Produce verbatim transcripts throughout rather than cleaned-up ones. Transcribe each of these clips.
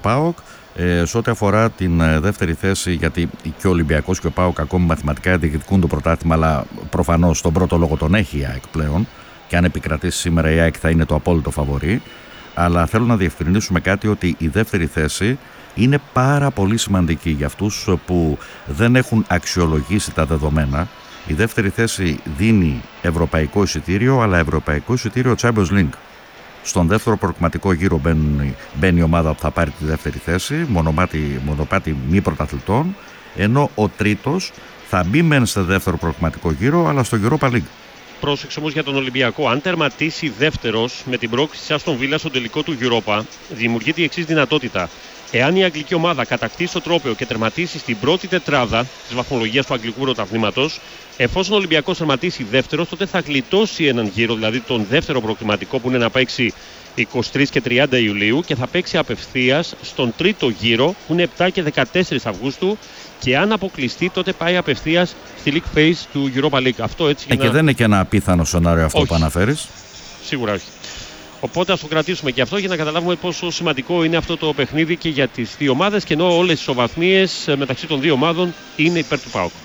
ΠΑΟΚ. Ε, σε ό,τι αφορά την ε, δεύτερη θέση, γιατί και ο Ολυμπιακός και ο ΠΑΟΚ ακόμη μαθηματικά διεκδικούν το πρωτάθλημα, αλλά προφανώς τον πρώτο λόγο τον έχει η ΑΕΚ πλέον. Και αν επικρατήσει σήμερα η ΑΕΚ θα είναι το απόλυτο φαβορί. Αλλά θέλω να διευκρινίσουμε κάτι, ότι η δεύτερη θέση είναι πάρα πολύ σημαντική για αυτούς που δεν έχουν αξιολογήσει τα δεδομένα. Η δεύτερη θέση δίνει ευρωπαϊκό εισιτήριο, αλλά ευρωπαϊκό εισιτήριο Champions League. Στον δεύτερο προκριματικό γύρο μπαίνει, μπαίνει η ομάδα που θα πάρει τη δεύτερη θέση, μονοπάτι, μονοπάτι μη πρωταθλητών, ενώ ο τρίτος θα μπει μεν στο δεύτερο προκριματικό γύρο, αλλά στο Europa League. Πρόσεξε όμως για τον Ολυμπιακό. Αν τερματίσει δεύτερος με την πρόκριση της Άστον Βίλα στο τελικό του Europa, δημιουργείται η εξής δυνατότητα. Εάν η αγγλική ομάδα κατακτήσει το τρόπαιο και τερματίσει στην πρώτη τετράδα της βαθμολογίας του αγγλικού πρωταθλήματος, εφόσον ο Ολυμπιακός τερματίσει δεύτερος, τότε θα γλιτώσει έναν γύρο, δηλαδή τον δεύτερο προκριματικό που είναι να παίξει είκοσι τρεις και τριάντα Ιουλίου, και θα παίξει απευθείας στον τρίτο γύρο που είναι επτά και δεκατέσσερα Αυγούστου, και αν αποκλειστεί τότε πάει απευθείας στη League Phase του Europa League. Αυτό έτσι. Ε, να... Και δεν είναι και ένα απίθανο σενάριο αυτό όχι. Που αναφέρεις. Σίγουρα όχι. Οπότε ας το κρατήσουμε και αυτό για να καταλάβουμε πόσο σημαντικό είναι αυτό το παιχνίδι και για τις δύο ομάδες, και ενώ όλες οι ισοβαθμίες μεταξύ των δύο ομάδων είναι υπέρ του ΠΑΟΚ.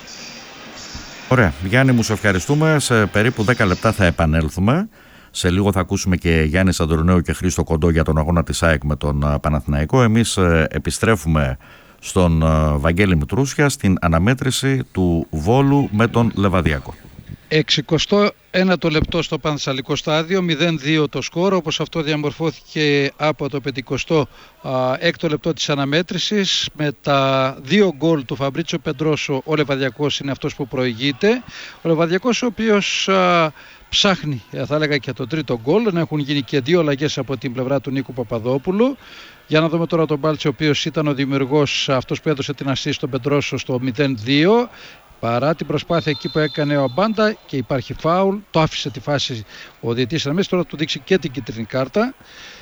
Ωραία. Γιάννη, μου σε ευχαριστούμε. Σε περίπου δέκα λεπτά θα επανέλθουμε. Σε λίγο θα ακούσουμε και Γιάννη Σαντορνέου και Χρήστο Κοντό για τον αγώνα της ΑΕΚ με τον Παναθηναϊκό. Εμείς επιστρέφουμε στον Βαγγέλη Μητρούσια στην αναμέτρηση του Βόλου με τον Λεβαδιακό. εξηκοστό ένατο λεπτό στο Πανθεσσαλικό στάδιο, μηδέν δύο το σκορ, όπως αυτό διαμορφώθηκε από το πενηκοστό έκτο λεπτό της αναμέτρησης. Με τα δύο γκολ του Φαμπρίτσιο Πεντρόσο, ο Λεβαδιακός είναι αυτός που προηγείται. Ο Λεβαδιακός ο οποίος α, ψάχνει, θα έλεγα, και το τρίτο γκολ, να έχουν γίνει και δύο αλλαγές από την πλευρά του Νίκου Παπαδόπουλου. Για να δούμε τώρα τον Μπάλτσι, ο οποίος ήταν ο δημιουργός, αυτός που έδωσε την ασίστ στον Πεντρόσο στο μηδέν δύο. Παρά την προσπάθεια εκεί που έκανε ο Αμπάντα και υπάρχει φάουλ, το άφησε τη φάση ο διαιτητής αναμέσως, τώρα του δείξει και την κίτρινη κάρτα.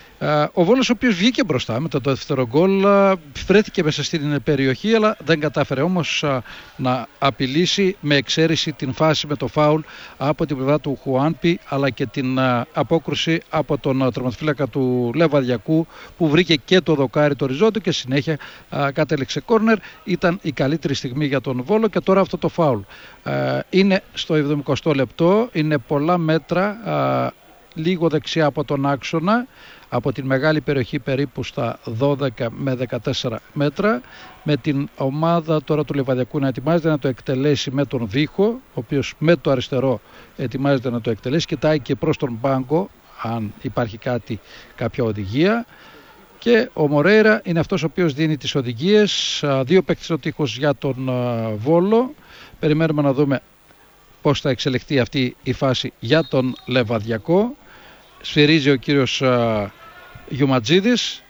Ο Βόλος, ο οποίος βγήκε μπροστά μετά το δεύτερο γκολ, βρέθηκε μέσα στην περιοχή, αλλά δεν κατάφερε όμως να απειλήσει, με εξαίρεση την φάση με το φάουλ από την πλευρά του Χουάνπι, αλλά και την απόκρουση από τον τερματοφύλακα του Λεβαδιακού, που βρήκε και το δοκάρι το ριζόντο και συνέχεια κατέληξε κόρνερ. Ήταν η καλύτερη στιγμή για τον Βόλο, και τώρα αυτό το φάουλ είναι στο εβδομηκοστό λεπτό, είναι πολλά μέτρα, λίγο δεξιά από τον άξονα, από την μεγάλη περιοχή περίπου στα δώδεκα με δεκατέσσερα μέτρα, με την ομάδα τώρα του Λεβαδιακού να ετοιμάζεται να το εκτελέσει με τον Βίχο, ο οποίος με το αριστερό ετοιμάζεται να το εκτελέσει, κοιτάει και προς τον πάγκο αν υπάρχει κάτι, κάποια οδηγία, και ο Μορέιρα είναι αυτός ο οποίος δίνει τις οδηγίες. Δύο παίκτες στο τείχος για τον Βόλο. Περιμένουμε να δούμε πώς θα εξελιχθεί αυτή η φάση για τον Λεβαδιακό. Σφυρίζει ο κύριος Γιουματζίδης,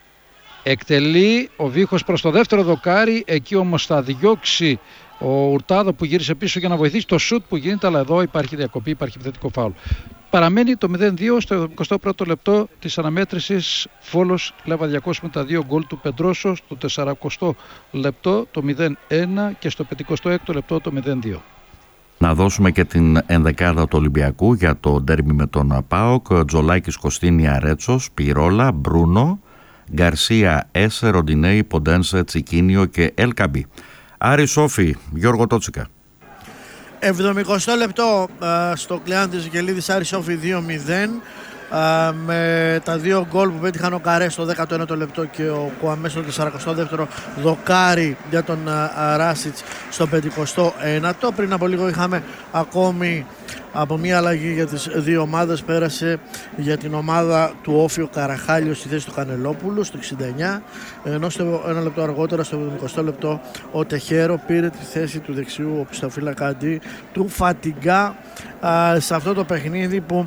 εκτελεί ο Βίχος προς το δεύτερο δοκάρι, εκεί όμως θα διώξει ο Ουρτάδο που γύρισε πίσω για να βοηθήσει το σουτ που γίνεται, αλλά εδώ υπάρχει διακοπή, υπάρχει επιθετικό φάουλ. Παραμένει το μηδέν δύο στο εβδομηκοστό πρώτο λεπτό της αναμέτρησης. Βόλος Λεβαδιακός με τα δύο γκολ του Πεντρόσο, στο τεσσαρακοστό λεπτό το μηδέν ένα και στο πενηκοστό έκτο λεπτό το μηδέν δύο. Να δώσουμε και την ενδεκάδα του Ολυμπιακού για το ντέρμπι με τον ΠΑΟΚ. Τζολάκης, Κωστίνια, Ρέτσος, Πυρόλα, Μπρούνο, Γκαρσία, Έσε, Ροντινέη, Ποντένσε, Τσικίνιο και Ελκαμπή. Άρη Σόφη, Γιώργο Τότσικα. εβδομηκοστό λεπτό στο Κλεάν της Βικελίδης, Άρη Σόφη δύο μηδέν. Uh, με τα δύο γκολ που πέτυχαν ο Καρέ στο δέκατο ένατο λεπτό και ο Κουαμέ στο σαρανταεστό δεύτερο δοκάρι για τον uh, Ράσιτς στο πενηκοστό ένατο. Πριν από λίγο είχαμε ακόμη από μια αλλαγή για τις δύο ομάδες. Πέρασε για την ομάδα του Όφιο Καραχάλιο στη θέση του Κανελόπουλου στο εξήντα εννιά, ενώ στο ένα λεπτό αργότερα, στο εβδομηκοστό λεπτό, ο Τεχέρο πήρε τη θέση του δεξιού οπισθοφύλακα αντί του Φατιγκά α, σε αυτό το παιχνίδι που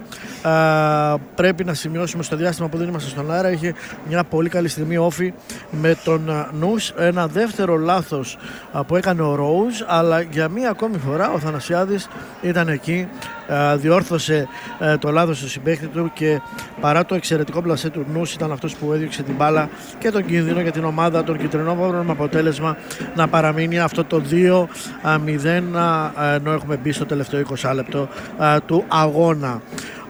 α, πρέπει να σημειώσουμε στο διάστημα που δεν είμαστε στον αέρα. Είχε μια πολύ καλή στιγμή Όφι με τον Νους, ένα δεύτερο λάθος α, που έκανε ο Ρόουζ, αλλά για μία ακόμη φορά ο Θανασιάδης ήταν εκεί, α, διόρθωσε α, το λάθος του συμπαίχτη του και παρά το εξαιρετικό πλασέ του Νους ήταν αυτός που έδιωξε την μπάλα και τον κίνδυνο για την ομάδα των Κιτρινόβαυρων, με αποτέλεσμα να παραμείνει αυτό το δύο μηδέν, ενώ έχουμε μπει στο τελευταίο είκοσι λεπτό α, του αγώνα.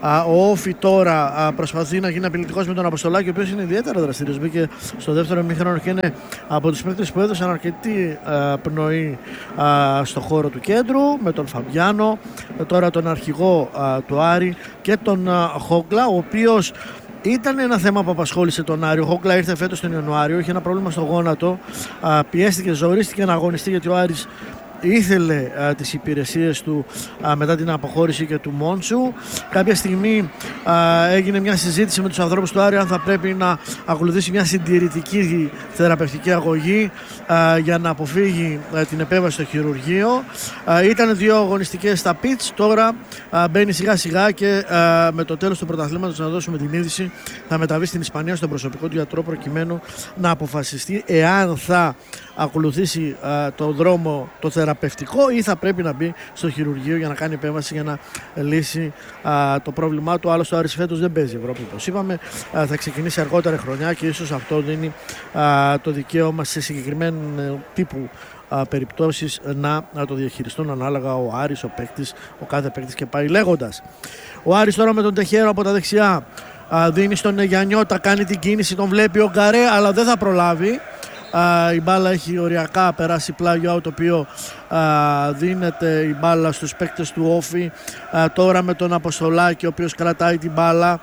Ο Όφι τώρα προσπαθεί να γίνει απειλητικός με τον Αποστολάκη, ο οποίος είναι ιδιαίτερα δραστήριος. Μπήκε στο δεύτερο ημίχρονο και είναι από τους παίκτες που έδωσαν αρκετή πνοή στο χώρο του κέντρου, με τον Φαμπιάνο, τώρα τον αρχηγό του Άρη και τον Χόγκλα, ο οποίος ήταν ένα θέμα που απασχόλησε τον Άρη. Ο Χόγκλα ήρθε φέτος τον Ιανουάριο, είχε ένα πρόβλημα στο γόνατο, πιέστηκε, ζορίστηκε να αγωνιστεί, γιατί ο Άρης ήθελε α, τις υπηρεσίες του α, μετά την αποχώρηση και του Μόντσου. Κάποια στιγμή α, έγινε μια συζήτηση με τους ανθρώπους του Άρη αν θα πρέπει να ακολουθήσει μια συντηρητική θεραπευτική αγωγή α, για να αποφύγει α, την επέμβαση στο χειρουργείο. Α, ήταν δύο αγωνιστικές στα πιτς, τώρα α, μπαίνει σιγά σιγά και α, με το τέλος του πρωταθλήματος, να δώσουμε την είδηση, θα μεταβεί στην Ισπανία στον προσωπικό του γιατρό, προκειμένου να αποφασιστεί εάν θα ακολουθήσει α, το δρόμο το θεραπευτικό ή θα πρέπει να μπει στο χειρουργείο για να κάνει επέμβαση για να λύσει α, το πρόβλημά του. Άλλωστε ο Άρης φέτος δεν παίζει Ευρώπη, όπως είπαμε, α, θα ξεκινήσει αργότερα χρονιά και ίσως αυτό δίνει α, το δικαίωμα σε συγκεκριμένου τύπου α, περιπτώσεις να, να το διαχειριστούν ανάλογα ο Άρης, ο παίκτης, ο κάθε παίκτης και πάει λέγοντας. Ο Άρης τώρα με τον Τεχέρο από τα δεξιά α, δίνει στον Γιαννιώτα, κάνει την κίνηση, τον βλέπει ο Γκαρέ, αλλά δεν θα προλάβει. Uh, η μπάλα έχει οριακά περάσει πλάγιο, το οποίο uh, δίνεται η μπάλα στους παίκτες του Όφι. Uh, τώρα με τον Αποστολάκη, ο οποίος κρατάει την μπάλα,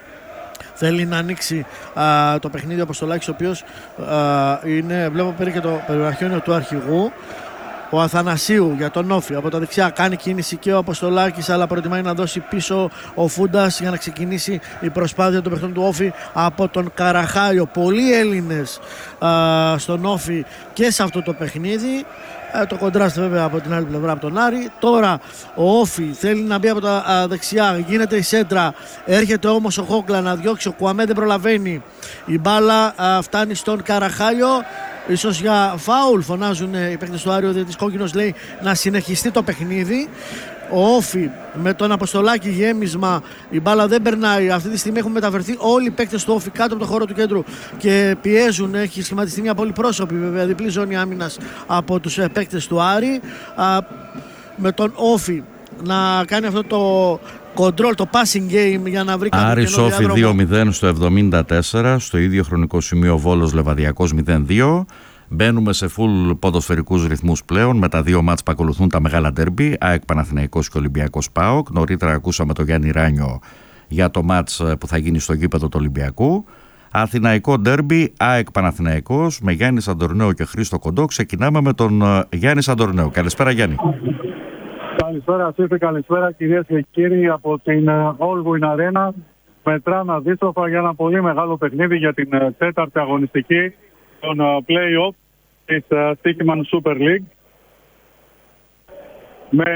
θέλει να ανοίξει uh, το παιχνίδι. Ο Αποστολάκης, ο οποίος uh, είναι, βλέπω πήρε και το περιβραχιόνιο του αρχηγού. Ο Αθανασίου για τον Όφι από τα δεξιά κάνει κίνηση και ο Αποστολάκης, αλλά προτιμάει να δώσει πίσω ο Φούντας για να ξεκινήσει η προσπάθεια του παιχνιδιού του Όφι από τον Καραχάιο. Πολλοί Έλληνες α, στον Όφι και σε αυτό το παιχνίδι. Α, το κοντράστ βέβαια από την άλλη πλευρά από τον Άρη. Τώρα ο Όφι θέλει να μπει από τα α, δεξιά, γίνεται η σέντρα, έρχεται όμως ο Χόγκλα να διώξει, ο Κουαμέ δεν προλαβαίνει. Η μπάλα α, φτάνει στον Καραχάιο. Ίσως για φάουλ φωνάζουν οι παίκτες του Άρη, ο διαιτητής κόκκινος λέει να συνεχιστεί το παιχνίδι. Ο Όφι με τον Αποστολάκη γέμισμα, η μπάλα δεν περνάει. Αυτή τη στιγμή έχουν μεταφερθεί όλοι οι παίκτες του Όφι κάτω από το χώρο του κέντρου και πιέζουν. Έχει σχηματιστεί μια πολυπρόσωπη βέβαια διπλή ζώνη άμυνας από τους παίκτες του Άρη. Α, με τον Όφι να κάνει αυτό το control, το passing game για να βρει κάποιο Άρης Όφι δύο μηδέν στο εβδομήντα τέσσερα, στο ίδιο χρονικό σημείο Βόλος Λεβαδιακός μηδέν δύο. Μπαίνουμε σε φουλ ποδοσφαιρικούς ρυθμούς πλέον με τα δύο μάτς που ακολουθούν τα μεγάλα ντέρμπι, ΑΕΚ Παναθηναϊκός και Ολυμπιακός ΠΑΟΚ. Νωρίτερα ακούσαμε τον Γιάννη Ράνιο για το μάτς που θα γίνει στο γήπεδο του Ολυμπιακού. Αθηναϊκό ντέρμπι, ΑΕΚ Παναθηναϊκός με Γιάννη Σαντορνέο και Χρήστο Κοντό. Ξεκινάμε με τον Γιάννη Σαντορνέο. Καλησπέρα Γιάννη. Καλησπέρα Σίφη, καλησπέρα κυρίες και κύριοι από την Allwyn Arena. Μετράμε αντίστροφα για ένα πολύ μεγάλο παιχνίδι για την τέταρτη αγωνιστική των play-off της Stoiximan Super League. Με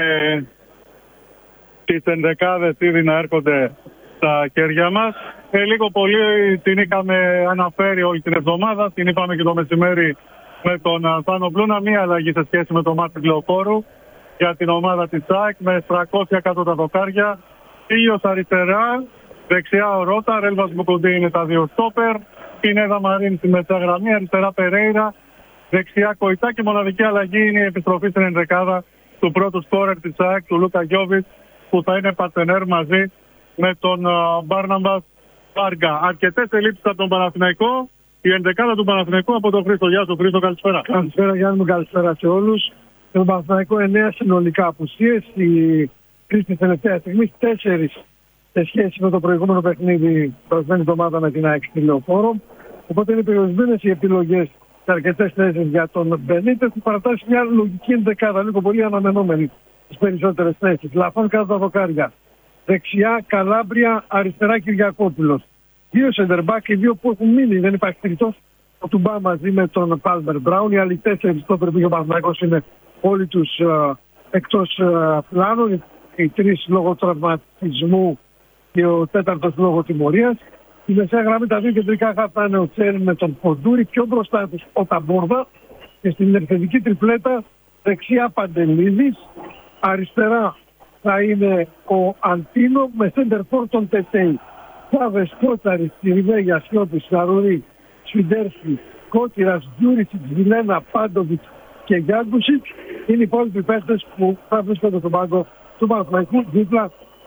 τις ενδεκάδες ήδη να έρχονται στα χέρια μας. Ε, λίγο πολύ την είχαμε αναφέρει όλη την εβδομάδα, την είπαμε και το μεσημέρι με τον Θάνο Μπλούνα. Μία αλλαγή σε σχέση με τον Μάρτιν Λεωφόρου για την ομάδα της ΑΕΚ με τριακόσια κάτω τα δοκάρια. Ήλιος αριστερά, δεξιά ο Ρότα, Ρέλβας Μπουκουντή είναι τα δύο στόπερ. Πινέδα Μαρίν στη μεσαία γραμμή, αριστερά Περέιρα, δεξιά Κοϊτά και μοναδική αλλαγή είναι η επιστροφή στην ενδεκάδα του πρώτου σκόρερ της ΑΕΚ, του Λούκα Γιόβιτς, που θα είναι πατενέρ μαζί με τον Μπάρναμπας Βάργα. Αρκετές ελλείψεις από τον Παναθηναϊκό. Η ενδεκάδα του Παναθηναϊκού από τον Χρήστο. Γεια σου Χρήστο, καλησπέρα. Καλησπέρα Γιάννη μου, καλησπέρα σε όλους. Το Παναθηναϊκό εννέα συνολικά απουσίες. Η κρίση τελευταία στιγμή τέσσερις σε σχέση με το προηγούμενο παιχνίδι προηγούμενη εβδομάδα με την ΑΕΚ στη Λεωφόρο. Οπότε είναι περιορισμένες οι επιλογές σε αρκετές θέσεις για τον Μπενίτες, που παρατάσσει μια λογική ενδεκάδα, λίγο πολύ αναμενόμενη στις περισσότερες θέσεις. Λαφών κάτω τα δοκάρια. Δεξιά Καλάμπρια, αριστερά Κυριακόπουλος. Δύο σεντερμπάκ, οι δύο που έχουν μείνει, δεν υπάρχει τρίτος. Ο Τουμπά μαζί με τον Πάλμερ Μπράουν. Οι άλλοι τέσσερις στο περίπου ο Παναθηναϊκός είναι όλοι τους uh, εκτός uh, πλάνων. Οι τρεις λόγω τραυματισμού και ο τέταρτος λόγω τιμωρίας. Στη μεσαία γραμμή τα δύο κεντρικά χαφ είναι ο Τσέριν με τον Ποντούρη, πιο μπροστά τους ο Ταμπούρδα. Και στην επιθετική τριπλέτα δεξιά Παντελίδης, αριστερά θα είναι ο Αντίνο με σέντερ φορ τον Τετέι. Σάβες, Κότσαρης, Τυριβέγια, Σιώπης, Σαρουρή, Σφιντέρσκι, Κόκκυρας, Γιούριτσιτς, Βιλένα, Πάντοβιτς και Γιάνκουσιτς είναι οι υπόλοιποι παίκτες που θα βρίσκονται στον πάγκο του Παναθηναϊκού δίπλα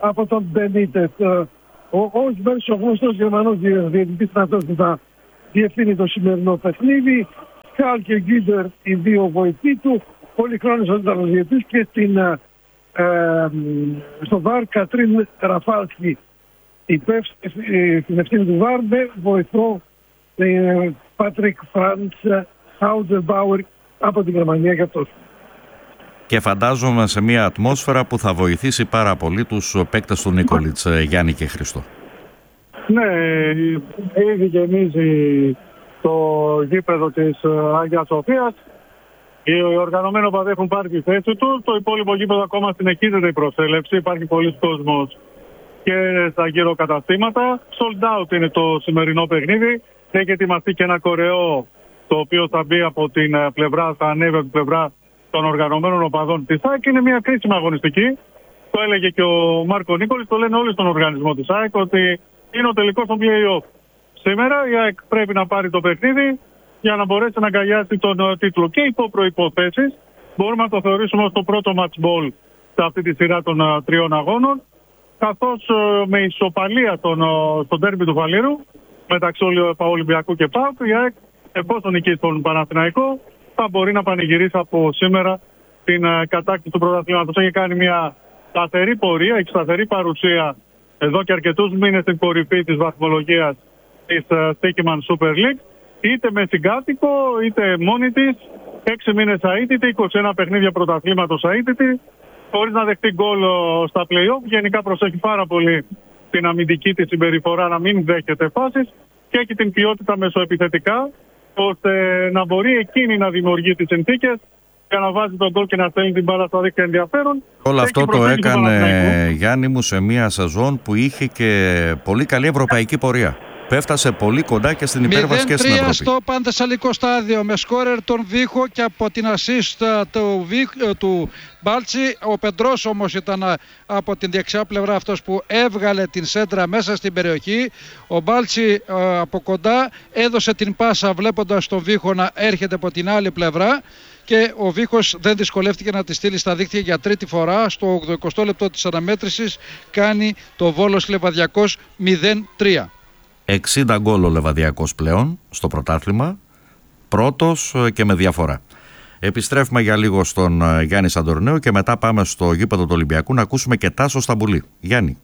από τον Μπενίτες. Ο Όσμπερς, ο γνωστός Γερμανός διαιτητής, είναι αυτός που θα διευθύνει το σημερινό παιχνίδι. Καλ και Γκίντερ, οι δύο βοηθοί του. Πολυχρόνιος ο τέταρτος διαιτητής και στην, ε, ε, στο ΒΑΡ Κατρίν Ραφάλσκι. Υπεύθυνη στην ευθύνη του ΒΑΡ με βοηθό ε, Πάτρικ Φραντς Χάουζερμπάουερ από την Γερμανία και αυτός. Και φαντάζομαι σε μια ατμόσφαιρα που θα βοηθήσει πάρα πολύ τους παίκτες του Νίκολιτς, Γιάννη και Χρήστο. Ναι, ήδη γεμίζει το γήπεδο της Αγίας Σοφίας. Οι οργανωμένοι οπαδοί έχουν πάρει τη θέση του. Το υπόλοιπο γήπεδο ακόμα συνεχίζεται η προσέλευση. Υπάρχει πολλοί κόσμος και στα γύρω καταστήματα. Sold out είναι το σημερινό παιχνίδι. Έχει ετοιμαστεί και ένα κορεό το οποίο θα μπει από την πλευρά, θα ανέβει από την πλευρά των οργανωμένων οπαδών της ΑΕΚ. Είναι μια κρίσιμη αγωνιστική. Το έλεγε και ο Μάρκο Νίκολης, το λένε όλοι στον οργανισμό της ΑΕΚ, ότι είναι ο τελικός των play-off. Σήμερα η ΑΕΚ πρέπει να πάρει το παιχνίδι για να μπορέσει να αγκαλιάσει τον uh, τίτλο. Και υπό προϋποθέσεις μπορούμε να το θεωρήσουμε ως το πρώτο match ball σε αυτή τη σειρά των uh, τριών αγώνων, καθώς uh, με ισοπαλία τον, uh, στον ντέρμπι του Βαλήρου μεταξύ Ολυμπιακού και ΠΑΟΚ, η ΑΕΚ εφόσον νικήσει τον Παναθηναϊκό θα μπορεί να πανηγυρίσει από σήμερα την uh, κατάκτηση του πρωταθλήματος. Έχει κάνει μια σταθερή πορεία, έχει σταθερή παρουσία εδώ και αρκετούς μήνες στην κορυφή της βαθμολογίας της uh, Stoichman Super League, είτε με συγκάτοικο είτε μόνη της, έξι μήνες αίτητη, είκοσι ένα παιχνίδια πρωταθλήματος αίτητη, χωρίς να δεχτεί γκολ στα play-off. Γενικά προσέχει πάρα πολύ την αμυντική της συμπεριφορά, να μην δέχεται φάσεις και έχει την ποιότητα μεσοεπιθετικά, ώστε να μπορεί εκείνη να δημιουργεί τις συνθήκες για να βάζει τον γκολ και να στέλνει την μπάλα στα δίκτυα ενδιαφέρον. Όλο αυτό το έκανε, Γιάννη μου, σε μια σεζόν που είχε και πολύ καλή ευρωπαϊκή πορεία. Πέφτασε πολύ κοντά και στην υπέρβαση και στην Ευρώπη. μηδέν τρία στο Πανθεσσαλικό στάδιο με σκόρερ τον Βίχο και από την assist του, του Μπάλτσι. Ο Πεντρός όμως ήταν από την δεξιά πλευρά αυτός που έβγαλε την σέντρα μέσα στην περιοχή. Ο Μπάλτσι από κοντά έδωσε την πάσα βλέποντας τον Βίχο να έρχεται από την άλλη πλευρά και ο Βίχος δεν δυσκολεύτηκε να τη στείλει στα δίκτυα για τρίτη φορά. Στο ογδοηκοστό λεπτό της αναμέτρησης κάνει το Βόλος Λεβαδιακός μηδέν τρία. εξήντα γκολ ο Λεβαδιακός πλέον στο πρωτάθλημα, πρώτος και με διαφορά. Επιστρέφουμε για λίγο στον Γιάννη Σαντορνέο και μετά πάμε στο γήπεδο του Ολυμπιακού να ακούσουμε και Τάσο Σταμπουλή. Γιάννη.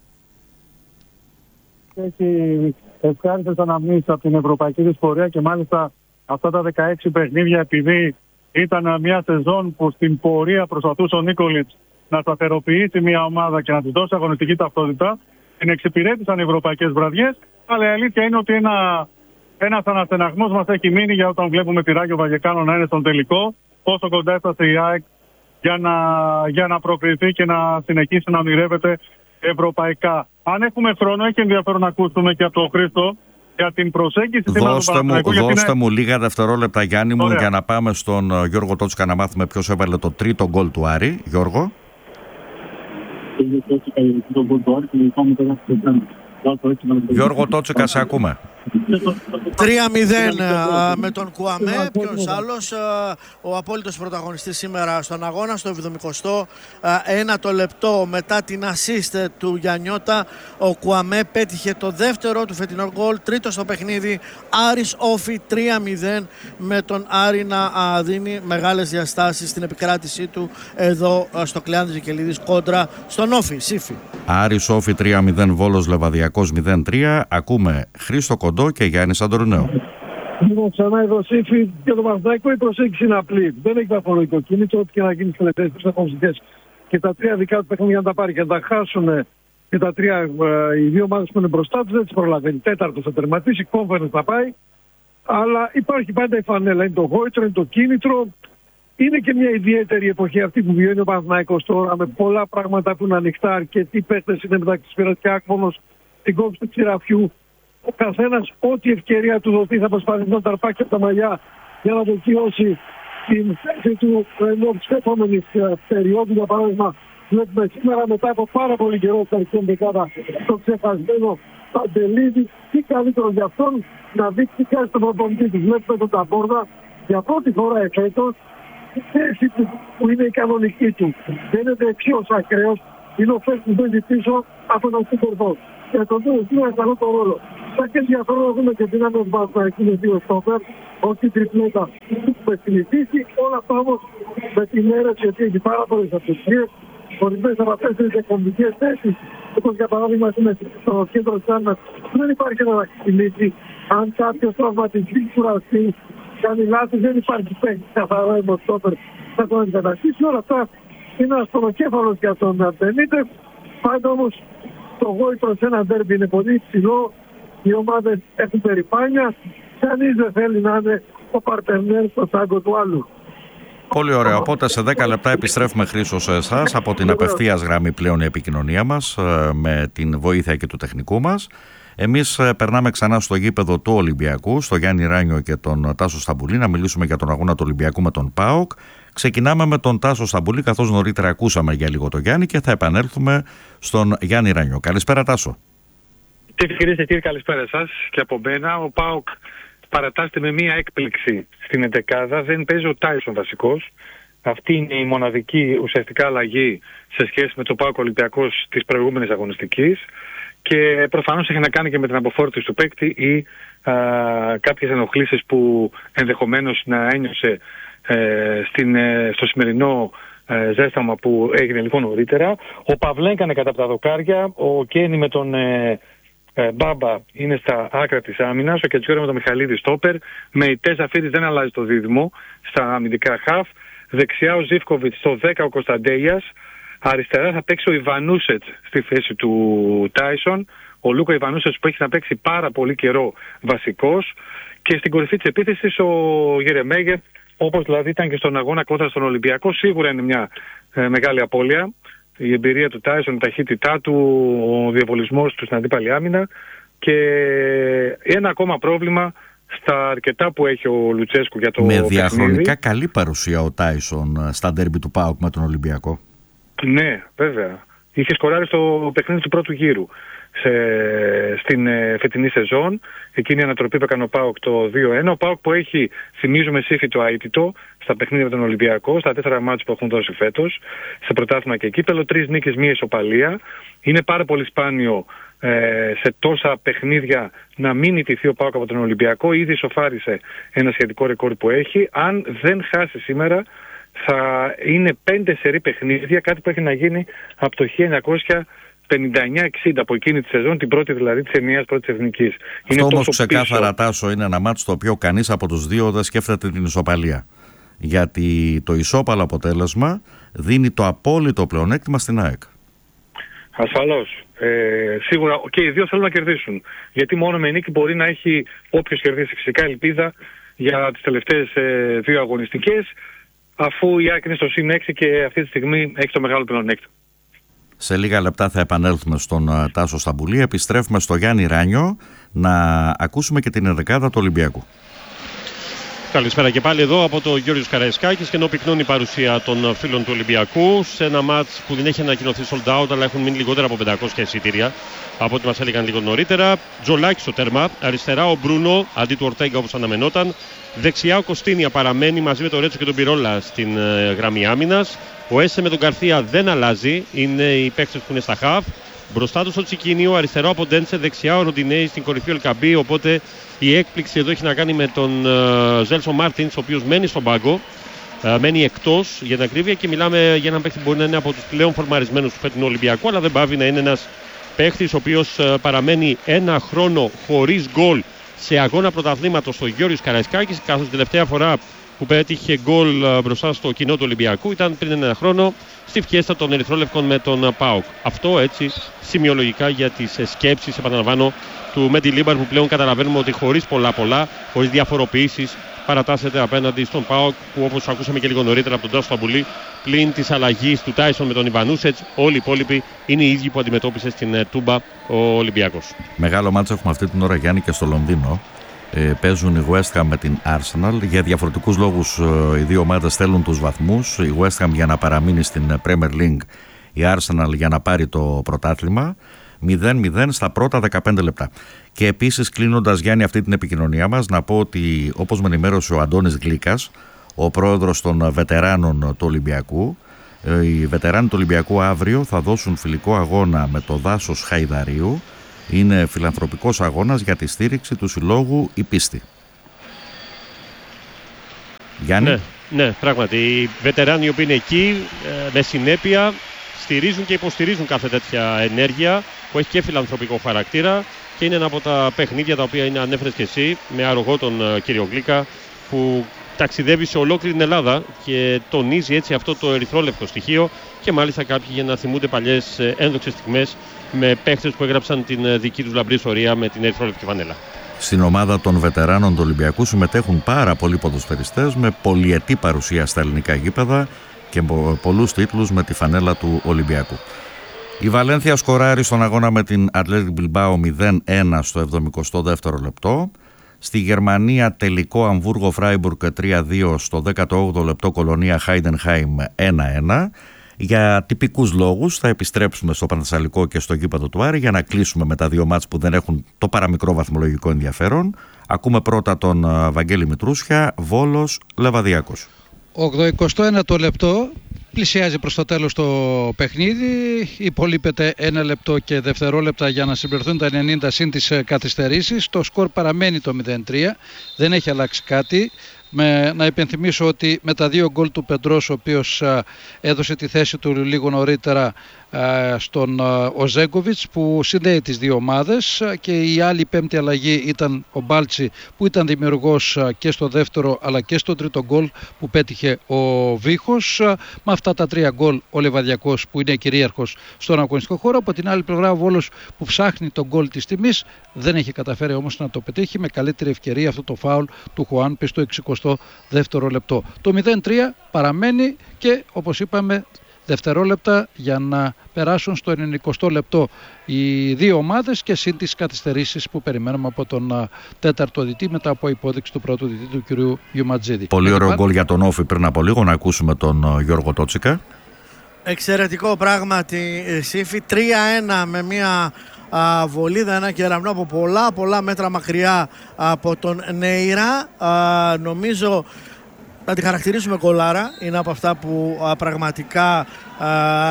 Έχει ευχάριστες αναμνήσεις από την ευρωπαϊκή της πορεία και μάλιστα αυτά τα δεκαέξι παιχνίδια, επειδή ήταν μια σεζόν που στην πορεία προσπαθούσε ο Νίκολιτς να σταθεροποιήσει μια ομάδα και να της δώσει αγωνιστική ταυτότητα, την εξυπηρέτησαν οι ευρωπαϊκές βραδιές. Αλλά η αλήθεια είναι ότι ένα, ένας αναστεναγμός μας έχει μείνει για όταν βλέπουμε τη Ράγιο Βαγεκάνο να είναι στον τελικό, πόσο κοντά έφτασε η ΑΕΚ για να, για να προκριθεί και να συνεχίσει να ονειρεύεται ευρωπαϊκά. Αν έχουμε χρόνο, έχει ενδιαφέρον να ακούσουμε και από τον Χρήστο για την προσέγγιση. Δώστε, μου, δώστε είναι... μου λίγα δευτερόλεπτα, Γιάννη μου, Ωραία. για να πάμε στον Γιώργο Τότσικα να μάθουμε ποιος έβαλε το τρίτο γκολ του Άρη. Γιώργο. Γιώργο Τότσικα, σε ακούμε. τρία μηδέν με τον Κουαμέ. Ποιος άλλος? Ο απόλυτος πρωταγωνιστής σήμερα στον αγώνα, στο εβδομηκοστό ένατο λεπτό μετά την assist του Γιαννιώτα. Ο Κουαμέ πέτυχε το δεύτερο του φετινό γκολ, τρίτο στο παιχνίδι. Άρης Όφι τρία μηδέν, με τον Άρη να δίνει μεγάλες διαστάσεις στην επικράτησή του εδώ στο Κλεάνθης Βικελίδης κόντρα στον Όφι Σύφη. Άρης Όφι τρία μηδέν, Βόλος Λεβαδιακός μηδέν τρία. Ακούμε Χρήστο Κοντό και Γιάννη Σαντορνέο. Λοιπόν, ξανά εδώ Σύφη και το Παναθηναϊκό, η προσέγγιση είναι απλή. Δεν έχει βαθμολογικό κίνητρο, ό,τι και να γίνει στις τελευταίες τρεις αγωνιστικές. Και τα τρία δικά του παιχνίδια να τα πάρει και να τα χάσουν και τα τρία, ε, οι δύο ομάδες που είναι μπροστά τους δεν τις προλαβαίνει. Τέταρτο θα τερματίσει, κόμφερνες θα πάει. Αλλά υπάρχει πάντα η φανέλα. Είναι το γόητρο, είναι το κίνητρο. Είναι και μια ιδιαίτερη εποχή αυτή που βιώνει ο Παναθηναϊκός τώρα, με πολλά πράγματα που είναι ανοιχτά. Αρκετοί παίκτες είναι μεταξύ Σπυρός και Άκμονος, την κόψη του Ξηραφιού. Ο καθένας, ό,τι ευκαιρία του δοθεί, θα προσπαθήσει να ταρπάξει από τα μαλλιά για να βελτιώσει την θέση του ενώ της επόμενης περίοδου. Για παράδειγμα, βλέπουμε σήμερα μετά από πάρα πολύ καιρό στα αριστερή δεκάδα το ξεχασμένο Παντελίδη. Τι καλύτερο για αυτόν να δείξει κάτι στον προπονητή του. Βλέπουμε τον Ταμπόρδα για πρώτη φορά εφέτος η θέση του που είναι η κανονική του. Δεν είναι δεξιός ακραίος, είναι ο Φέστης που παίζει πίσω από τον Σούπερφο. Και το οποίο είναι καλό το ρόλο. Θα και ενδιαφέρον να δούμε και τι να με βάζουμε εκεί με δύο στόπερ, όχι τριπλέτα που συνηθίσει. Όλα αυτά όμως με την αίρεση, γιατί έχει πάρα πολλές απαιτήσεις. Ορισμένες από αυτές είναι και κομβικές θέσεις. Όπως για παράδειγμα είναι στο κέντρο της άμυνας. Δεν υπάρχει εναλλακτική λύση. Αν κάποιος τραυματιστεί, κουραστεί, κάνει λάθος, δεν υπάρχει παίκτη καθαρό αιμοστόπερ. Θα τον αντικαταστήσει. Όλα αυτά είναι ένας πονοκέφαλος για τον Μπενίτεφ. Πάντα όμως το γόη προς ένα ντέρμπι είναι πολύ υψηλό. Οι ομάδες έχουν περηφάνεια. Κανείς δεν θέλει να είναι ο παρτενέρ στο τάγκο του άλλου. Πολύ ωραία. Οπότε σε δέκα λεπτά επιστρέφουμε, Χρήστο, σε εσάς από την απευθείας γραμμή πλέον η επικοινωνία μας με την βοήθεια και του τεχνικού μας. Εμείς περνάμε ξανά στο γήπεδο του Ολυμπιακού, στο Γιάννη Ράνιο και τον Τάσο Σταμπουλή, να μιλήσουμε για τον αγώνα του Ολυμπιακού με τον ΠΑΟΚ. Ξεκινάμε με τον Τάσο Σταμπουλή, καθώς νωρίτερα ακούσαμε για λίγο τον Γιάννη, και θα επανέλθουμε στον Γιάννη Ράνιο. Καλησπέρα, Τάσο. Κυρίες και κύριοι, καλησπέρα σας και από μένα. Ο ΠΑΟΚ παρατάσσεται με μία έκπληξη στην εντεκάδα. Δεν παίζει ο Τάισον βασικός. Αυτή είναι η μοναδική ουσιαστικά αλλαγή σε σχέση με το ΠΑΟΚ Ολυμπιακός της προηγούμενης αγωνιστικής. Και προφανώς έχει να κάνει και με την αποφόρτιση του παίκτη ή α, κάποιες ενοχλήσεις που ενδεχομένως να ένιωσε ε, στην, ε, στο σημερινό ε, ζέσταμα που έγινε λίγο νωρίτερα. Ο Παυλέγκα είναι κατά από τα δοκάρια. Ο Κένι με τον ε, ε, Μπάμπα είναι στα άκρα της άμυνας. Ο Κετσιόρα με τον Μιχαλίδη στόπερ. Με η Τέζα Φίδης δεν αλλάζει το δίδυμο στα αμυντικά χαφ. Δεξιά ο Ζίβκοβιτς, στο δέκα ο Κωνσταντέιας. Αριστερά θα παίξει ο Ιβανούσετς στη θέση του Τάισον. Ο Λούκα Ιβανούσετς που έχει να παίξει πάρα πολύ καιρό βασικός. Και στην κορυφή της επίθεσης ο Γερεμέγεφ, όπως δηλαδή ήταν και στον αγώνα κόντρα στον Ολυμπιακό. Σίγουρα είναι μια ε, μεγάλη απώλεια. Η εμπειρία του Τάισον, η ταχύτητά του, ο διαβολισμός του στην αντίπαλη άμυνα. Και ένα ακόμα πρόβλημα στα αρκετά που έχει ο Λουτσέσκου για το με παιχνίδι. διαχρονικά καλή παρουσία ο Τάισον στα ντέρμπι του ΠΑΟΚ με τον Ολυμπιακό. Ναι, βέβαια. Είχε σκοράρει στο παιχνίδι του πρώτου γύρου σε, στην ε, φετινή σεζόν. Εκείνη η ανατροπή που έκανε ο ΠΑΟΚ το δύο ένα. Ο ΠΑΟΚ που έχει, θυμίζουμε, σύφυτο αίτητο στα παιχνίδια με τον Ολυμπιακό, στα τέσσερα μάτς που έχουν δώσει φέτος, σε πρωτάθλημα και κύπελλο, τρεις νίκες, μία ισοπαλία. Είναι πάρα πολύ σπάνιο ε, σε τόσα παιχνίδια να μην ιτηθεί ο ΠΑΟΚ από τον Ολυμπιακό. Ήδη ισοφάρισε ένα σχετικό ρεκόρ που έχει. Αν δεν χάσει σήμερα, θα είναι πέντε σερί παιχνίδια, κάτι που έχει να γίνει από το χίλια εννιακόσια πενήντα εννιά εξήντα, από εκείνη τη σεζόν, την πρώτη δηλαδή της ενιαίας πρώτης εθνικής. Αυτό όμως ξεκάθαρα, Τάσο, είναι ένα μάτσο το οποίο κανείς από τους δύο δεν σκέφτεται την ισοπαλία. Γιατί το ισόπαλο αποτέλεσμα δίνει το απόλυτο πλεονέκτημα στην ΑΕΚ. Ασφαλώς. Ε, σίγουρα και οι δύο θέλουν να κερδίσουν. Γιατί μόνο με νίκη μπορεί να έχει όποιος κερδίσει φυσικά ελπίδα για τις τελευταίες ε, δύο αγωνιστικές, αφού η ΑΕΚ είναι στο συν έξι και αυτή τη στιγμή έχει το μεγάλο πλεονέκτημα. Σε λίγα λεπτά θα επανέλθουμε στον uh, Τάσο Σταμπουλή. Επιστρέφουμε στο Γιάννη Ράνιο να ακούσουμε και την ενδεκάδα του Ολυμπιακού. Καλησπέρα και πάλι εδώ από το Γιώργος Καραϊσκάκης, και ενώ πυκνώνει η παρουσία των φίλων του Ολυμπιακού σε ένα μάτς που δεν έχει ανακοινωθεί sold out, αλλά έχουν μείνει λιγότερα από πεντακόσια εισιτήρια από ό,τι μας έλεγαν λίγο νωρίτερα. Τζολάκη στο τέρμα, αριστερά ο Μπρούνο αντί του Ορτέγκα όπως αναμενόταν. Δεξιά ο Κωστίνια παραμένει μαζί με τον Ρέτσο και τον Πιρόλα στην ε, γραμμή άμυνας. Ο Έσε με τον Καρθία δεν αλλάζει, είναι οι παίκτες που είναι στα χαφ. Μπροστά του στο Τσικίνιο, αριστερό από Ντέντσε, δεξιά ο Ροντινέη, στην κορυφή ο Ελκαμπή. Οπότε η έκπληξη εδώ έχει να κάνει με τον uh, Ζέλσο Μάρτιν, ο οποίος μένει στον πάγκο, uh, μένει εκτός για την ακρίβεια, και μιλάμε για έναν παίκτη που μπορεί να είναι από τους πλέον φορμαρισμένους του φετινού Ολυμπιακού, αλλά δεν πάβει να είναι ένας παίκτης ο οποίος uh, παραμένει ένα χρόνο χωρίς γκολ σε αγώνα πρωταθλήματος στο Γιώργος Καραϊσκάκης, καθώς την τελευταία φορά που πέτυχε γκολ uh, μπροστά στο κοινό του Ολυμπιακού ήταν πριν ένα χρόνο στη φιέστα των Ερυθρόλευκων με τον ΠΑΟΚ. Αυτό έτσι σημειολογικά για τις σκέψεις, επαναλαμβάνω, του Μέντι Λίμπαρ, που πλέον καταλαβαίνουμε ότι χωρίς πολλά πολλά, χωρίς διαφοροποιήσεις, παρατάσσεται απέναντι στον ΠΑΟΚ, που όπως ακούσαμε και λίγο νωρίτερα από τον Τάσο Σταμπουλή, πλην της αλλαγής του Τάισον με τον Ιβανούσετς, όλοι οι υπόλοιποι είναι οι ίδιοι που αντιμετώπισε στην Τούμπα ο Ολυμπιακός. Μεγάλο μάτσο έχουμε αυτή την ώρα, Γιάννη, και στο Λονδίνο. Ε, παίζουν η West Ham με την Arsenal. Για διαφορετικούς λόγους ε, οι δύο ομάδες θέλουν τους βαθμούς. Η West Ham για να παραμείνει στην Premier League, η Arsenal για να πάρει το πρωτάθλημα. μηδέν μηδέν στα πρώτα δεκαπέντε λεπτά. Και επίσης, κλείνοντας, Γιάννη, αυτή την επικοινωνία μας, να πω ότι όπως με ενημέρωσε ο Αντώνης Γλίκας, ο πρόεδρος των βετεράνων του Ολυμπιακού, Οι βετεράνοι του Ολυμπιακού αύριο θα δώσουν φιλικό αγώνα με το Δάσος Χαϊδαρίου. Είναι φιλανθρωπικός αγώνας για τη στήριξη του συλλόγου «Η Πίστη». Γιάννη. Ναι, ναι, πράγματι. Οι βετεράνοι οι οποίοι είναι εκεί με συνέπεια στηρίζουν και υποστηρίζουν κάθε τέτοια ενέργεια που έχει και φιλανθρωπικό χαρακτήρα και είναι ένα από τα παιχνίδια τα οποία είναι, ανέφερες και εσύ, με αρρωγό τον κύριο Γλίκα, που ταξιδεύει σε ολόκληρη την Ελλάδα και τονίζει έτσι αυτό το ερυθρόλεπτο στοιχείο, και μάλιστα κάποιοι για να θυμούνται παλιές ένδοξες στιγμές με παίχτες που έγραψαν την δική τους λαμπρή ιστορία με την ερυθρόλεπτη φανέλα. Στην ομάδα των βετεράνων του Ολυμπιακού συμμετέχουν πάρα πολλοί ποδοσφαιριστές με πολυετή παρουσία στα ελληνικά γήπεδα και πολλούς τίτλους με τη φανέλα του Ολυμπιακού. Η Βαλένθια σκοράρει στον αγώνα με την Athletic Bilbao μηδέν ένα στο εβδομηκοστό δεύτερο λεπτό. Στη Γερμανία τελικό Αμβούργο Φράιμπουργκ τρία δύο, στο δέκατο όγδοο λεπτό Κολονία Χάιντενχάιμ ένα ένα. Για τυπικούς λόγους θα επιστρέψουμε στο Πανθεσσαλικό και στο γήπεδο του Άρη για να κλείσουμε με τα δύο μάτς που δεν έχουν το παραμικρό βαθμολογικό ενδιαφέρον. Ακούμε πρώτα τον Βαγγέλη Μητρούσια, Βόλος Λεβαδιακός. ογδοηκοστό ένατο λεπτό. Πλησιάζει προς το τέλος το παιχνίδι. Υπολείπεται ένα λεπτό και δευτερόλεπτα για να συμπληρωθούν τα ενενήντα συν τις καθυστερήσεις. Το σκορ παραμένει το μηδέν τρία. Δεν έχει αλλάξει κάτι. Με, να υπενθυμίσω ότι με τα δύο γκολ του Πεντρός, ο οποίος α, έδωσε τη θέση του λίγο νωρίτερα α, στον Οζέγκοβιτς, που συνδέει τις δύο ομάδες, α, και η άλλη πέμπτη αλλαγή ήταν ο Μπάλτσι, που ήταν δημιουργός α, και στο δεύτερο αλλά και στο τρίτο γκολ που πέτυχε ο Βίχος. Α, με αυτά τα τρία γκολ ο Λεβαδιακός, που είναι κυρίαρχος στον αγωνιστικό χώρο. Από την άλλη πλευρά ο Βόλος, που ψάχνει τον γκολ της τιμής, δεν έχει καταφέρει όμως να το πετύχει, με καλύτερη ευκαιρία αυτό το φάουλ του Χουάνπη στο εξηκοστό δεύτερο λεπτό. Το μηδέν τρία παραμένει και, όπως είπαμε, δευτερόλεπτα για να περάσουν στο ενενηκοστό λεπτό οι δύο ομάδες και συν τις καθυστερήσεις που περιμένουμε από τον τέταρτο διτή μετά από υπόδειξη του πρώτου διτή του κ. Γιουματζίδη. Πολύ ωραίο γκολ για τον Όφη πριν από λίγο. Να ακούσουμε τον Γιώργο Τότσικα. Εξαιρετικό πράγματι, Σύφη. τρία ένα με μια α, βολίδα, ένα κεραμνό από πολλά πολλά μέτρα μακριά από τον Νέιρα. Α, νομίζω να τη χαρακτηρίσουμε γκολάρα. Είναι από αυτά που α, πραγματικά α,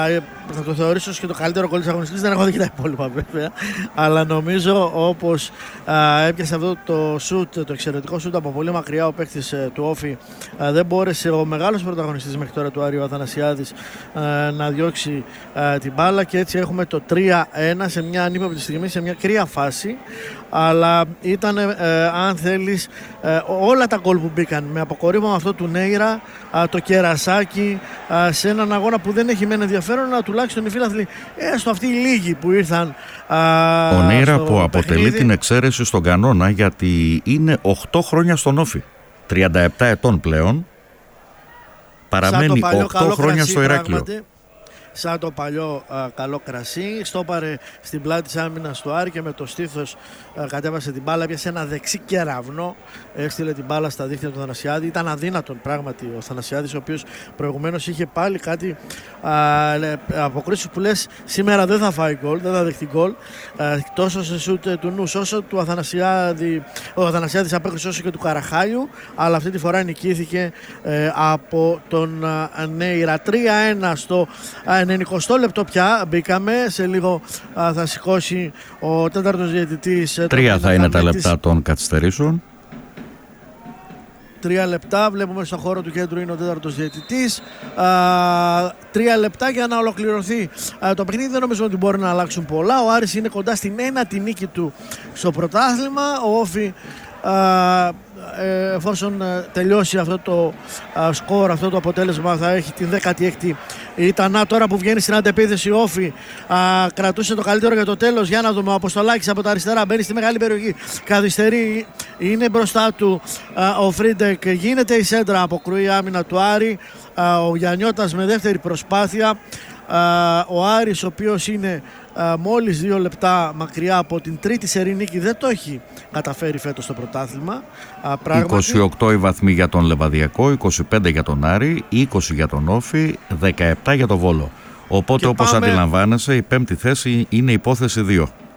θα το θεωρήσω και το καλύτερο γκολ της αγωνιστικής. Δεν έχω δει και τα υπόλοιπα βέβαια, αλλά νομίζω όπως α, έπιασε αυτό το σουτ, το εξαιρετικό σουτ από πολύ μακριά ο παίκτης ε, του Όφη, α, δεν μπόρεσε ο μεγάλος πρωταγωνιστής μέχρι τώρα του Άρη, ο Αθανασιάδης, α, να διώξει α, την μπάλα, και έτσι έχουμε το τρία ένα σε μια ανύποπτη στιγμή, σε μια κρύα φάση. Αλλά ήταν, ε, αν θέλεις, ε, όλα τα γκολ που μπήκαν με αποκορύβωμα αυτό του Νέιρα, α, το κερασάκι, α, σε έναν αγώνα που δεν έχει μεν ενδιαφέρον, αλλά τουλάχιστον οι φίλαθλοι, έστω αυτοί οι λίγοι που ήρθαν. Α, ο Νέιρα που παιχνίδι, αποτελεί την εξαίρεση στον κανόνα, γιατί είναι οκτώ χρόνια στον Όφη, τριάντα επτά ετών πλέον, παραμένει οκτώ χρόνια στο Ηράκλειο. Πράγματι, σαν το παλιό α, καλό κρασί, στόπαρε στην πλάτη της άμυνας του Άρη και με το στήθος α, κατέβασε την μπάλα, πιάσε ένα δεξί κεραυνό, έστειλε την μπάλα στα δίχτυα του Θανασιάδη. Ήταν αδύνατον πράγματι ο Θανασιάδης, ο οποίος προηγουμένως είχε πάλι κάτι αποκρίσεις που λες σήμερα δεν θα φάει γκολ, δεν θα δεχτεί γκολ, τόσο σε σούτ του Νους όσο του Αθανασιάδη. Ο Αθανασιάδης απέκρισε όσο και του Καραχάιου, αλλά αυτή τη φορά νικήθηκε ε, από τον α, Νέιρα. τρία ένα στο ενενηκοστό λεπτό πια μπήκαμε. Σε λίγο α, θα σηκώσει ο τέταρτος διαιτητής. Τρία θα είναι τα λεπτά των καθυστερήσεων. Τρία λεπτά, βλέπουμε στο χώρο του κέντρου είναι ο τέταρτος διαιτητής. Α, τρία λεπτά για να ολοκληρωθεί α, το παιχνίδι. Δεν νομίζω ότι μπορεί να αλλάξουν πολλά. Ο Άρης είναι κοντά στην ένατη νίκη του στο πρωτάθλημα. Ο Όφη, α, ε, εφόσον τελειώσει αυτό το α, σκορ, αυτό το αποτέλεσμα, θα έχει την δέκατη έκτη ήταν. Τώρα που βγαίνει στην αντεπίθεση ο Όφη, α, κρατούσε το καλύτερο για το τέλος. Για να δούμε, ο Αποστολάκης από τα αριστερά μπαίνει στη μεγάλη περιοχή, καθυστερεί, είναι μπροστά του α, ο Φρίντεκ, γίνεται η σέντρα, αποκρούει άμυνα του Άρη. Α, ο Γιαννιώτας με δεύτερη προσπάθεια. Α, ο Άρης, ο οποίος είναι α, μόλις δύο λεπτά μακριά από την τρίτη σερί νίκη, δεν το έχει καταφέρει φέτος στο πρωτάθλημα. Α, είκοσι οκτώ οι βαθμοί για τον Λεβαδιακό, είκοσι πέντε για τον Άρη, είκοσι για τον Όφη, δεκαεπτά για τον Βόλο. Οπότε, όπως πάμε... αντιλαμβάνεσαι, η πέμπτη θέση είναι υπόθεση δύο.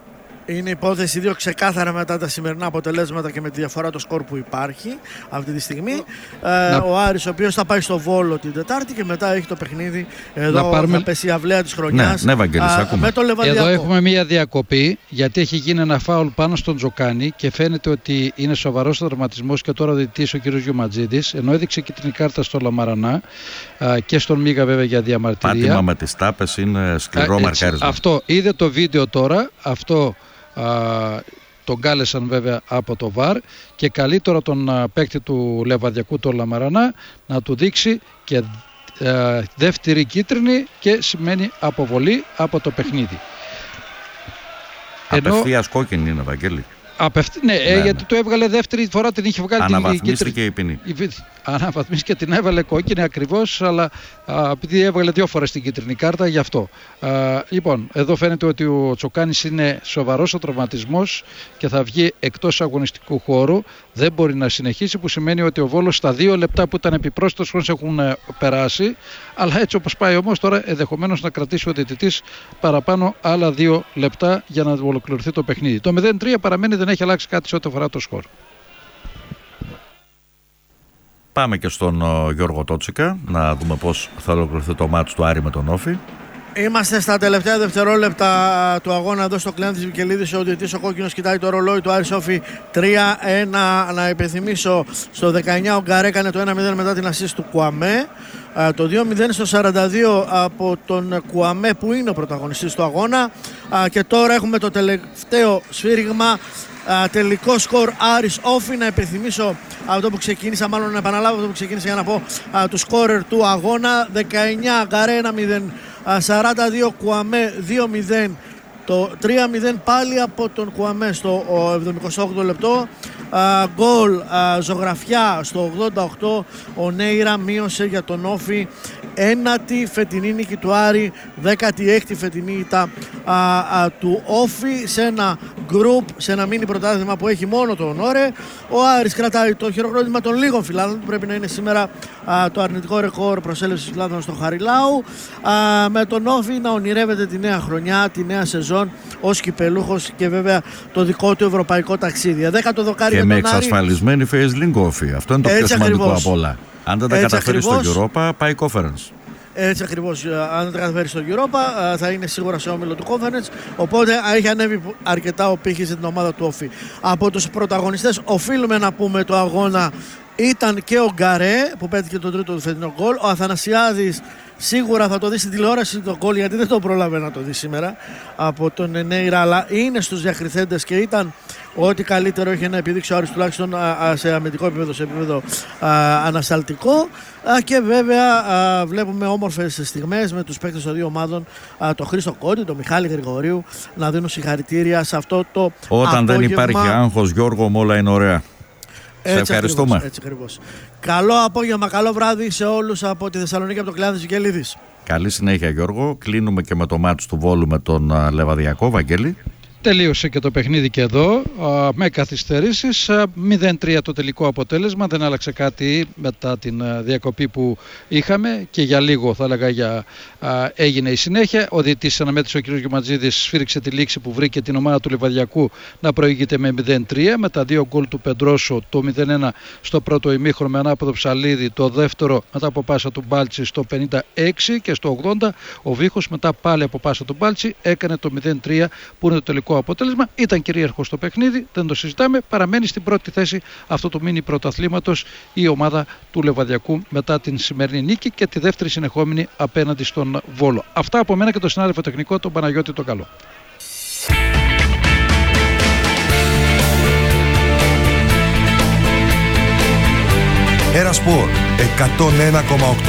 Είναι υπόθεση δύο ξεκάθαρα μετά τα σημερινά αποτελέσματα και με τη διαφορά το σκορ που υπάρχει αυτή τη στιγμή. Ε, ο Άρης, ο οποίος θα πάει στο Βόλο την Τετάρτη και μετά έχει το παιχνίδι εδώ, πάρουμε... θα πέσει η αυλαία της χρονιάς. Ναι, ναι, Βαγγέλη, με το Λεβαδιακό. Εδώ έχουμε μία διακοπή, γιατί έχει γίνει ένα φάουλ πάνω στον Τζοκάνη και φαίνεται ότι είναι σοβαρός ο τραυματισμός και τώρα ο διαιτητής ο κ. Γιωματζίδης, ενώ έδειξε κίτρινη κάρτα στο Λαμαρανά α, και στον Μίγα βέβαια για διαμαρτυρία. Πάτημα με τις τάπες είναι σκληρό μαρκάρισμα. Αυτό είδε το βίντεο τώρα, αυτό α, τον κάλεσαν βέβαια από το βαρ και καλεί τώρα τον α, παίκτη του Λεβαδιακού, τον Λαμαρανά, να του δείξει και α, δεύτερη κίτρινη και σημαίνει αποβολή από το παιχνίδι. Απευθείας κόκκινη είναι, Βαγγέλη. Απευθ... Ναι, ναι, ε, γιατί το έβγαλε δεύτερη φορά, την είχε βγάλει. Αναβαθμίστηκε η ποινή. Αναβαθμίστηκε, την έβαλε κόκκινη ακριβώς, αλλά α, επειδή έβγαλε δύο φορές την κίτρινη κάρτα, γι' αυτό. Α, λοιπόν, εδώ φαίνεται ότι ο Τσοκάνης είναι σοβαρός ο τραυματισμός και θα βγει εκτός αγωνιστικού χώρου. Δεν μπορεί να συνεχίσει, που σημαίνει ότι ο Βόλος στα δύο λεπτά που ήταν επιπρόσθετος χρόνος έχουν ε, περάσει. Αλλά έτσι όπως πάει όμως, τώρα ενδεχομένως να κρατήσει ο διαιτητής παραπάνω άλλα δύο λεπτά για να ολοκληρωθεί το παιχνίδι. Το μηδέν τρία παραμένει, δεν έχει αλλάξει κάτι σε ό,τι αφορά το σκορ. Πάμε και στον uh, Γιώργο Τότσικα να δούμε πώς θα ολοκληρωθεί το μάτς του Άρη με τον Όφη. Είμαστε στα τελευταία δευτερόλεπτα του αγώνα εδώ στο Κλεάνθης Βικελίδης. Ο διαιτητής ο κόκκινος κοιτάει το ρολόι του Άρης Όφη τρία ένα. Να υπενθυμίσω, στο δεκαεννιά ο Γκαρέ έκανε το ένα μηδέν μετά την assist του Κουαμέ. Το δύο μηδέν στο σαράντα δύο από τον Κουαμέ που είναι ο πρωταγωνιστής του αγώνα. Και τώρα έχουμε το τελευταίο σφύριγμα. Uh, τελικό σκορ Άρης Όφη. Να υπενθυμίσω αυτό που ξεκίνησα, μάλλον να επαναλάβω αυτό που ξεκίνησα για να πω uh, του σκόρερ του αγώνα. Δεκαεννιά Γκαρέ ένα μηδέν, uh, σαράντα δύο Κουαμέ δύο μηδέν, το τρία μηδέν πάλι από τον Κουαμέ στο εβδομηκοστό όγδοο λεπτό. Γκολ uh, uh, ζωγραφιά στο ογδόντα οκτώ, ο Νέιρα μείωσε για τον Όφη ένατη φετινή νίκη του Άρη, δέκατη έκτη φετινή ήττα uh, uh, του Όφη σε ένα γκρουπ, σε ένα μίνι πρωτάθλημα που έχει μόνο τον Ωρε. Ο Άρης κρατάει το χειροκρότημα των λίγων φιλάδων που πρέπει να είναι σήμερα uh, το αρνητικό ρεκόρ προσέλευσης φιλάδων στο Χαριλάου, uh, με τον Όφη να ονειρεύεται τη νέα χρονιά, τη νέα σεζόν ως κυπελούχος και βέβαια το δικό του ευρωπαϊκό ταξίδι. Δέκατο δοκάρι και με εξασφαλισμένη phase link Όφη. Αυτό είναι το πιο σημαντικό από όλα. Αν δεν τα καταφέρει στο Europa, πάει conference. Έτσι ακριβώς. Αν δεν τα καταφέρει στο Europa, θα είναι σίγουρα σε όμιλο του conference. Οπότε έχει ανέβει αρκετά ο πύχης στην ομάδα του Όφη. Από τους πρωταγωνιστές, οφείλουμε να πούμε το αγώνα, ήταν και ο Γκαρέ που πέτυχε τον τρίτο του φετινό γκολ. Ο Αθανασιάδης σίγουρα θα το δει στην τηλεόραση το γκολ, γιατί δεν το πρόλαβε να το δει σήμερα από τον Νέιρα, αλλά είναι στους διακριθέντες και ήταν ό,τι καλύτερο είχε να επιδείξει ο Άρης, τουλάχιστον α, α, σε αμυντικό επίπεδο, σε επίπεδο α, ανασταλτικό. Α, και βέβαια α, βλέπουμε όμορφες στιγμές με τους παίκτες των δύο ομάδων, α, το Χρήστο Κόντι, τον Μιχάλη Γρηγορίου, να δίνουν συγχαρητήρια σε αυτό το Όταν απόγευμα. Δεν υπάρχει άγχος, Γιώργο, μου όλα είναι ωραία. Έτσι, σε ευχαριστούμε. Έτσι ακριβώς. Καλό απόγευμα, καλό βράδυ σε όλους από τη Θεσσαλονίκη, από το Κλεάνθης Βικελίδης. Καλή συνέχεια, Γιώργο. Κλείνουμε και με το μάτς του Βόλου με τον Λεβαδιακό. Βαγγέλη. Τελείωσε και το παιχνίδι και εδώ α, με καθυστερήσεις. μηδέν τρία το τελικό αποτέλεσμα. Δεν άλλαξε κάτι μετά την α, διακοπή που είχαμε και για λίγο θα έλεγα για, α, έγινε η συνέχεια. Ο διαιτητής αναμέτρησε, ο κ. Γιωματζίδης, σφύριξε τη λήξη που βρήκε την ομάδα του Λιβαδιακού να προηγείται με μηδέν τρία. Με τα δύο γκολ του Πεντρόσο, το μηδέν ένα στο πρώτο ημίχρονο με ανάποδο Ψαλίδη, το δεύτερο μετά από πάσα του Μπάλτσι στο πενήντα έξι και στο ογδόντα ο Βίχος μετά πάλι από πάσα του Μπάλτσι έκανε το μηδέν τρία που είναι το τελικό αποτέλεσμα. Ήταν κυρίαρχο στο παιχνίδι, δεν το συζητάμε. Παραμένει στην πρώτη θέση αυτού του μίνι πρωταθλήματος η ομάδα του Λεβαδιακού μετά την σημερινή νίκη και τη δεύτερη συνεχόμενη απέναντι στον Βόλο. Αυτά από μένα και το συνάδελφο τεχνικό, τον Παναγιώτη τον Καλό. Ένα Σπορ εκατόν ένα κόμμα οκτώ.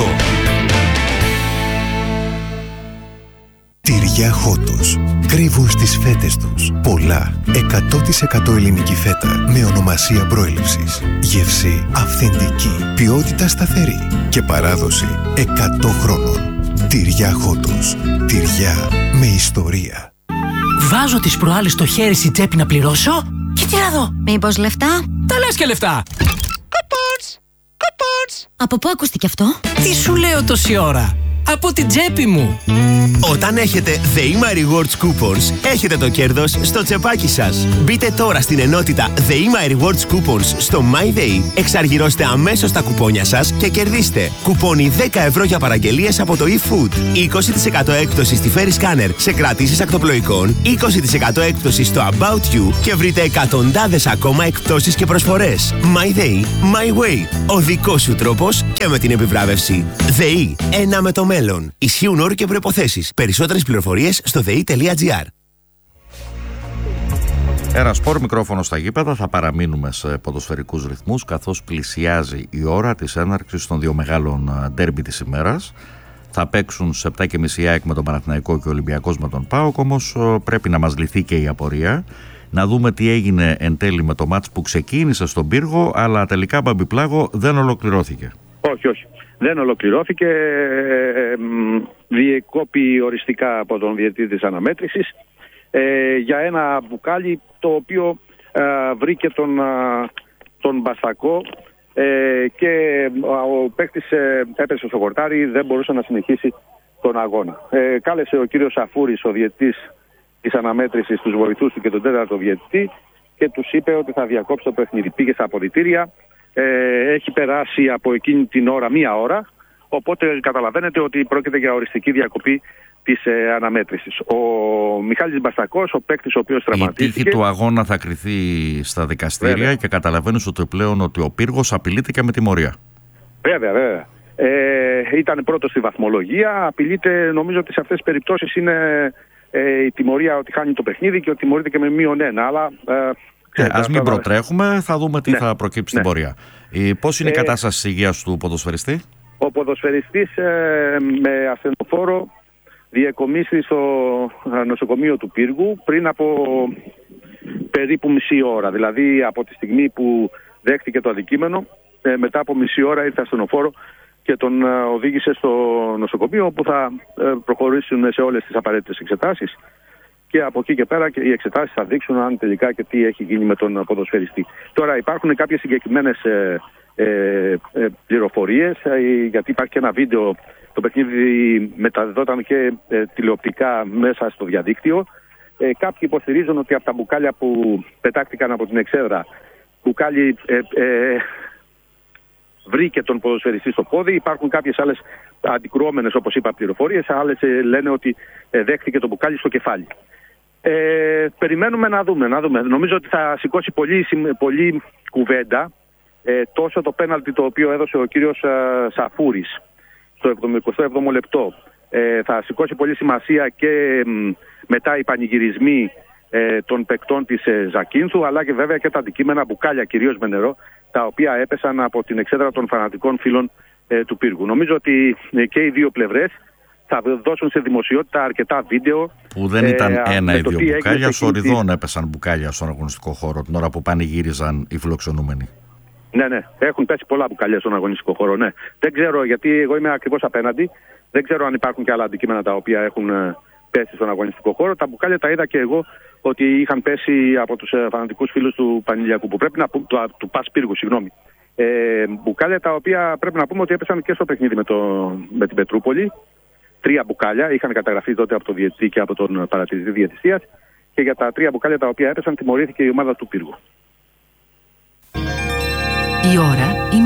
Τυριά Χότος. Κρύβουν στις φέτες τους πολλά εκατό τοις εκατό ελληνική φέτα με ονομασία προέλευσης. Γεύση αυθεντική, ποιότητα σταθερή και παράδοση εκατό χρόνων. Τυριά Χότος. Τυριά με ιστορία. Βάζω τις προάλλες στο χέρι στη τσέπη να πληρώσω και τι να δω. Μήπως λεφτά? Τα λες και λεφτά. Κοπότς! Κοπότς! Από πού ακούστηκε αυτό? Τι σου λέω τόση ώρα. από την τσέπη μου. Όταν έχετε The Ima Rewards Coupons, έχετε το κέρδος στο τσεπάκι σας. Μπείτε τώρα στην ενότητα The Ima Rewards Coupons στο MyDay, εξαργυρώστε αμέσως τα κουπόνια σας και κερδίστε κουπόνι δέκα ευρώ για παραγγελίες από το eFood, είκοσι τοις εκατό έκπτωση στη Ferry Scanner σε κρατήσεις ακτοπλοϊκών, είκοσι τοις εκατό έκπτωση στο About You και βρείτε εκατοντάδες ακόμα εκπτώσεις και προσφορές. MyDay, My Way, ο δικός σου τρόπος και με την επιβράβευση. ΔΕΗ, ένα με το μέλλον. Ισχύουν όροι και προϋποθέσεις. Περισσότερες πληροφορίες στο δε ι τελεία τζι άρ. Ένα σπορ, μικρόφωνο στα γήπεδα. Θα παραμείνουμε σε ποδοσφαιρικούς ρυθμούς καθώς πλησιάζει η ώρα της έναρξης των δύο μεγάλων ντέρμπι της ημέρας. Θα παίξουν σε επτά και μισή ΑΕΚ με τον Παναθηναϊκό και ο Ολυμπιακός με τον ΠΑΟΚ, όμως πρέπει να μας λυθεί και η απορία. Να δούμε τι έγινε εν τέλει με το μάτς που ξεκίνησε στον Πύργο, αλλά τελικά, Μπαμπιπλάγο, δεν ολοκληρώθηκε. Όχι, όχι. Δεν ολοκληρώθηκε. Διεκόπη οριστικά από τον διαιτητή της αναμέτρησης ε, για ένα μπουκάλι το οποίο ε, βρήκε τον, τον Μπαστακό ε, και ο παίκτης ε, έπεσε στο χορτάρι, δεν μπορούσε να συνεχίσει τον αγώνα. Ε, κάλεσε ο κύριος Σαφούρης, ο διαιτητής της αναμέτρησης, τους βοηθούς του και τον τέταρτο διαιτητή και τους είπε ότι θα διακόψει το παιχνίδι. Πήγε στα αποδυτήρια, ε, έχει περάσει από εκείνη την ώρα μία ώρα, οπότε καταλαβαίνετε ότι πρόκειται για οριστική διακοπή της ε, αναμέτρησης. Ο Μιχάλης Μπαστακός, ο παίκτης ο οποίος τραυματίστηκε. Η τύχη του αγώνα θα κριθεί στα δικαστήρια. Βέβαια. Και καταλαβαίνεις ότι πλέον ότι ο Πύργος απειλείται και με τιμωρία. Βέβαια, βέβαια. Ε, ήταν πρώτος στη βαθμολογία. Απειλείται, νομίζω ότι σε αυτές τις περιπτώσεις είναι ε, η τιμωρία ότι χάνει το παιχνίδι και ότι τιμωρείται και με μείον ένα. Αλλά, ε, ε, ας μην προτρέχουμε, θα δούμε τι ναι. θα προκύψει ναι. στην πορεία. Ε, πώς είναι ε, η κατάσταση της υγείας του ποδοσφαιριστή? Ο ποδοσφαιριστής ε, με ασθενοφόρο διεκομίστη στο νοσοκομείο του Πύργου πριν από περίπου μισή ώρα. Δηλαδή από τη στιγμή που δέχτηκε το αντικείμενο, ε, μετά από μισή ώρα ήρθε ασθενοφόρο και τον ε, οδήγησε στο νοσοκομείο, όπου θα ε, προχωρήσουν σε όλες τις απαραίτητες εξετάσεις και από εκεί και πέρα και οι εξετάσεις θα δείξουν αν τελικά και τι έχει γίνει με τον ποδοσφαιριστή. Τώρα υπάρχουν κάποιες συγκεκριμένες ε, ε, ε, πληροφορίες, ε, γιατί υπάρχει και ένα βίντεο. Το παιχνίδι μεταδόταν και ε, τηλεοπτικά μέσα στο διαδίκτυο. Ε, κάποιοι υποστηρίζουν ότι από τα μπουκάλια που πετάχτηκαν από την εξέδρα, μπουκάλι ε, ε, βρήκε τον ποδοσφαιριστή στο πόδι. Υπάρχουν κάποιες άλλες αντικρουόμενες, όπως είπα, πληροφορίες. Άλλες ε, λένε ότι ε, δέχτηκε το μπουκάλι στο κεφάλι. Ε, περιμένουμε να δούμε, να δούμε. Νομίζω ότι θα σηκώσει πολύ, πολύ κουβέντα ε, τόσο το πέναλτι το οποίο έδωσε ο κύριος ε, Σαφούρης στο εβδομηκοστό έβδομο λεπτό. Ε, θα σηκώσει πολύ σημασία και μ, μετά οι πανηγυρισμοί ε, των παικτών της ε, Ζακίνθου, αλλά και βέβαια και τα αντικείμενα μπουκάλια, κυρίως με νερό, τα οποία έπεσαν από την εξέδρα των φανατικών φίλων ε, του Πύργου. Νομίζω ότι ε, και οι δύο πλευρές θα δώσουν σε δημοσιότητα αρκετά βίντεο. Που δεν ήταν ε, ένα ή δύο μπουκάλια, σοριδών έπεσαν μπουκάλια στον αγωνιστικό χώρο την ώρα που πανηγύριζαν οι φιλοξενούμενοι. Ναι, ναι, έχουν πέσει πολλά μπουκάλια στον αγωνιστικό χώρο, ναι. Δεν ξέρω, γιατί εγώ είμαι ακριβώς απέναντι. Δεν ξέρω αν υπάρχουν και άλλα αντικείμενα τα οποία έχουν πέσει στον αγωνιστικό χώρο. Τα μπουκάλια τα είδα και εγώ ότι είχαν πέσει από τους φανατικούς φίλους του Πανηλιακού, που πρέπει να πούμε, του, του Πας Πύργου, συγγνώμη. Ε, μπουκάλια τα οποία πρέπει να πούμε ότι έπεσαν και στο παιχνίδι με, το, με την Πετρούπολη. Τρία μπουκάλια είχαν καταγραφεί τότε από τον διαιτητή και από τον παρατηρητή διαιτησίας. Και για τα τρία μπουκάλια τα οποία έπεσαν τιμωρήθηκε η ομάδα του Πύργου. Η ώρα είναι